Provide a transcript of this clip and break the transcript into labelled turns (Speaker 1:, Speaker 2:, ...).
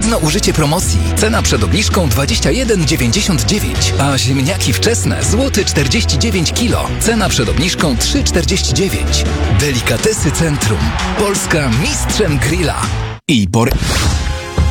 Speaker 1: Jedno użycie promocji. Cena przed obniżką 21,99, a ziemniaki wczesne złoty 49 kg. Cena przed obniżką 3,49. Delikatesy Centrum. Polska mistrzem grilla.